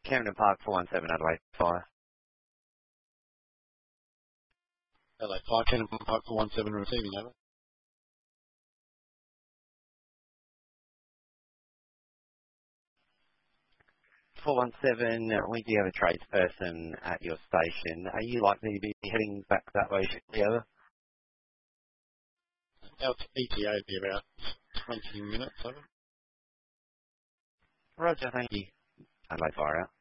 Camden Park 417 Adelaide Fire. Adelaide Fire, Camden Park 417 receiving, over. We do have a tradesperson at your station. Are you likely to be heading back that way shortly, over? Our ETA would be about 20 minutes, over. Roger, thank you. Adelaide Fire out.